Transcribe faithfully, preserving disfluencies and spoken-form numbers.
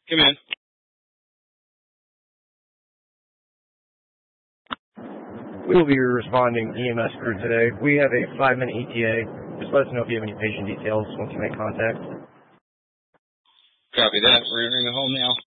Come in. We will be responding E M S crew today. We have a five-minute E T A. Just let us know if you have any patient details once you make contact. Copy that. We're entering the home now.